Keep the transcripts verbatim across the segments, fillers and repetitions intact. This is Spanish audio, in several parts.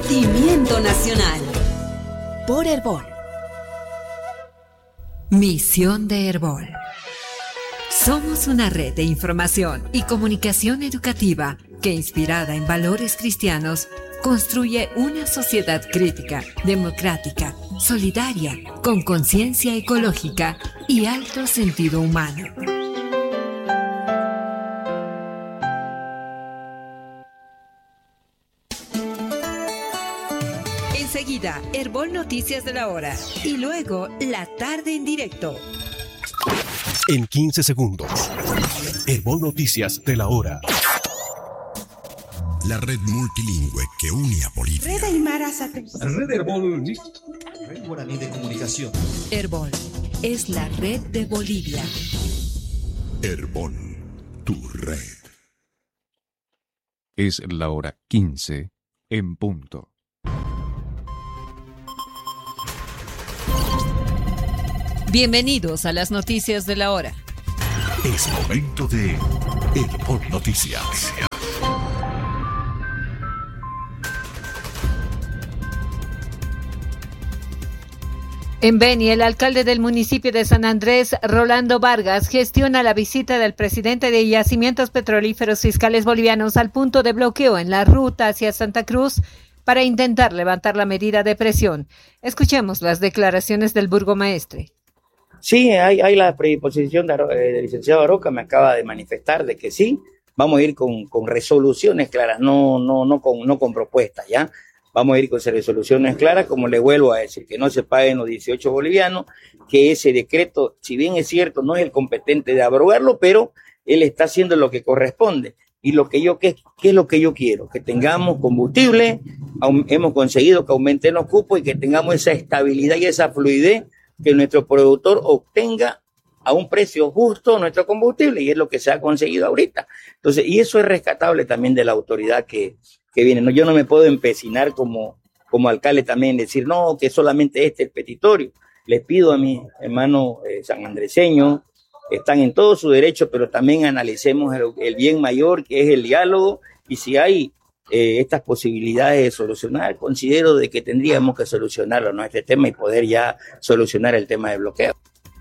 Sentimiento Nacional. Por Herbol. Misión de Herbol. Somos una red de información y comunicación educativa que, inspirada en valores cristianos, construye una sociedad crítica, democrática, solidaria, con conciencia ecológica y alto sentido humano. Enseguida, Herbol Noticias de la Hora y luego La Tarde en Directo. En quince segundos, Herbol Noticias de la Hora. La red multilingüe que une a Bolivia. Red Aymara Satélite. Red Herbol. Red Guaraní de Comunicación. Herbol es la red de Bolivia. Herbol, tu red. Es la hora quince en punto. Bienvenidos a las noticias de la hora. Es momento de Herbol Noticias. En Beni, el alcalde del municipio de San Andrés, Rolando Vargas, gestiona la visita del presidente de Yacimientos Petrolíferos Fiscales Bolivianos al punto de bloqueo en la ruta hacia Santa Cruz para intentar levantar la medida de presión. Escuchemos las declaraciones del burgomaestre. Sí, hay, hay la predisposición del de licenciado Aroca, me acaba de manifestar de que sí, vamos a ir con, con resoluciones claras, no, no, no, con, no con propuestas, ¿ya? Vamos a ir con resoluciones claras, como le vuelvo a decir, que no se paguen los dieciocho bolivianos, que ese decreto, si bien es cierto, no es el competente de abrogarlo, pero él está haciendo lo que corresponde. Y lo que yo, ¿qué, qué es lo que yo quiero? Que tengamos combustible, aum, hemos conseguido que aumenten los cupos y que tengamos esa estabilidad y esa fluidez, que nuestro productor obtenga a un precio justo nuestro combustible, y es lo que se ha conseguido ahorita. Entonces, y eso es rescatable también de la autoridad que, que viene. No, yo no me puedo empecinar como, como alcalde también, decir, no, que solamente este es el petitorio. Les pido a mis hermanos eh, sanandreseños, están en todo su derecho, pero también analicemos el, el bien mayor, que es el diálogo, y si hay eh, estas posibilidades de solucionar, considero de que tendríamos que solucionarlo, ¿no? Este tema, y poder ya solucionar el tema de bloqueo.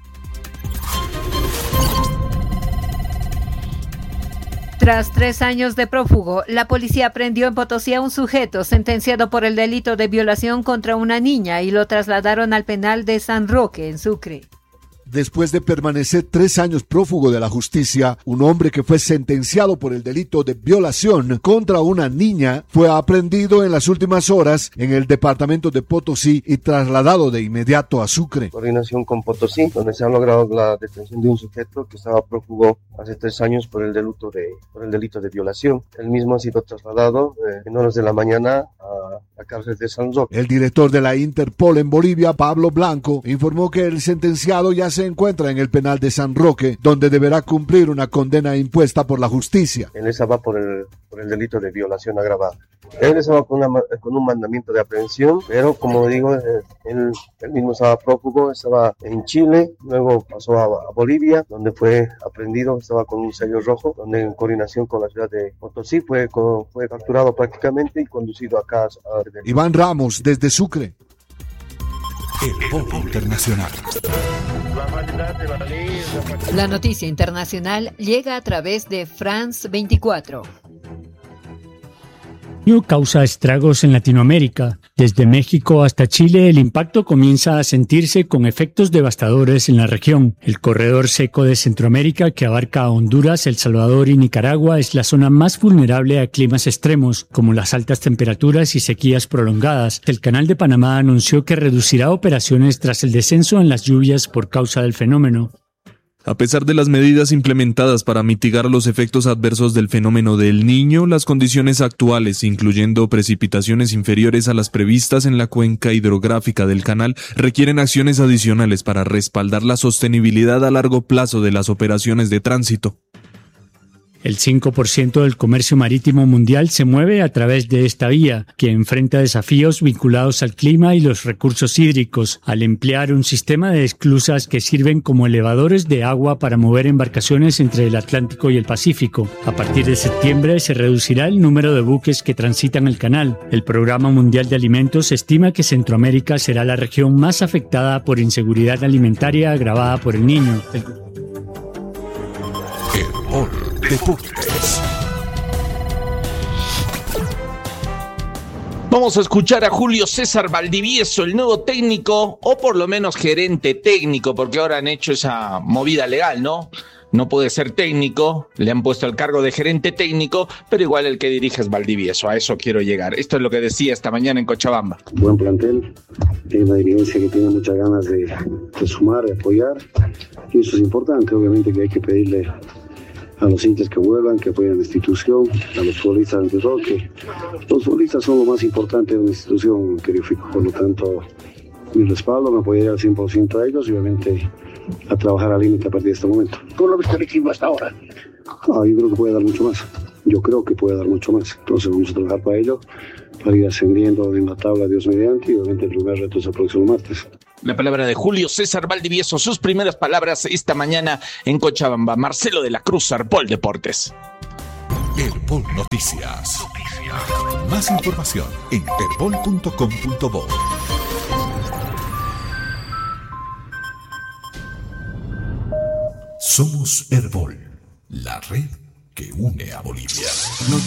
Tras tres años de prófugo, la policía aprendió en Potosí a un sujeto sentenciado por el delito de violación contra una niña y lo trasladaron al penal de San Roque, en Sucre. Después de permanecer tres años prófugo de la justicia, un hombre que fue sentenciado por el delito de violación contra una niña fue aprehendido en las últimas horas en el departamento de Potosí y trasladado de inmediato a Sucre. Coordinación con Potosí, donde se ha logrado la detención de un sujeto que estaba prófugo hace tres años por el delito de, por el delito de violación. El mismo ha sido trasladado eh, en horas de la mañana a la cárcel de San Roque. El director de la Interpol en Bolivia, Pablo Blanco, informó que el sentenciado ya se se encuentra en el penal de San Roque, donde deberá cumplir una condena impuesta por la justicia. Él estaba por el, por el delito de violación agravada. Él estaba con, una, con un mandamiento de aprehensión, pero como digo, él, él mismo estaba prófugo, estaba en Chile, luego pasó a, a Bolivia, donde fue aprehendido, estaba con un sello rojo, donde en coordinación con la ciudad de Potosí fue, con, fue capturado prácticamente y conducido acá a... Iván Ramos, desde Sucre. Herbol Internacional. La noticia internacional llega a través de France veinticuatro. Causa estragos en Latinoamérica. Desde México hasta Chile, el impacto comienza a sentirse con efectos devastadores en la región. El corredor seco de Centroamérica, que abarca a Honduras, El Salvador y Nicaragua, es la zona más vulnerable a climas extremos, como las altas temperaturas y sequías prolongadas. El Canal de Panamá anunció que reducirá operaciones tras el descenso en las lluvias por causa del fenómeno. A pesar de las medidas implementadas para mitigar los efectos adversos del fenómeno del Niño, las condiciones actuales, incluyendo precipitaciones inferiores a las previstas en la cuenca hidrográfica del canal, requieren acciones adicionales para respaldar la sostenibilidad a largo plazo de las operaciones de tránsito. El cinco por ciento del comercio marítimo mundial se mueve a través de esta vía, que enfrenta desafíos vinculados al clima y los recursos hídricos, al emplear un sistema de esclusas que sirven como elevadores de agua para mover embarcaciones entre el Atlántico y el Pacífico. A partir de septiembre se reducirá el número de buques que transitan el canal. El Programa Mundial de Alimentos estima que Centroamérica será la región más afectada por inseguridad alimentaria agravada por el Niño. El... Herbol Deportes. Vamos a escuchar a Julio César Valdivieso, el nuevo técnico, o por lo menos gerente técnico, porque ahora han hecho esa movida legal, ¿no? No puede ser técnico, le han puesto el cargo de gerente técnico, pero igual el que dirige es Valdivieso, a eso quiero llegar. Esto es lo que decía esta mañana en Cochabamba. Buen plantel, hay una dirigencia que tiene muchas ganas de, de sumar, de apoyar, y eso es importante, obviamente que hay que pedirle a los hinchas que vuelvan, que apoyen la institución, a los futbolistas ante todo, que los futbolistas son lo más importante de una institución, querido Fico. Por lo tanto, mi respaldo, me apoyaría al cien por ciento a ellos y obviamente a trabajar al límite a partir de este momento. ¿Cómo lo ves el equipo hasta ahora? Ah, yo creo que puede dar mucho más. Yo creo que puede dar mucho más. Entonces vamos a trabajar para ello, para ir ascendiendo en la tabla, Dios mediante, y obviamente el primer reto es el próximo martes. La palabra de Julio César Valdivieso, sus primeras palabras esta mañana en Cochabamba. Marcelo de la Cruz, Herbol Deportes. Herbol Noticias. Noticias. Más información en herbol punto com punto bo. Somos Herbol, la red que une a Bolivia.